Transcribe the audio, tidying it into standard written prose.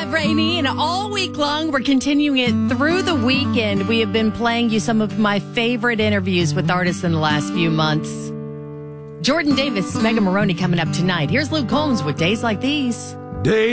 Live, Rainy, and all week long, we're continuing it through the weekend. We have been playing you some of my favorite interviews with artists in the last few months. Jordan Davis, Megan Maroney coming up tonight. Here's Luke Combs with Days Like These. Day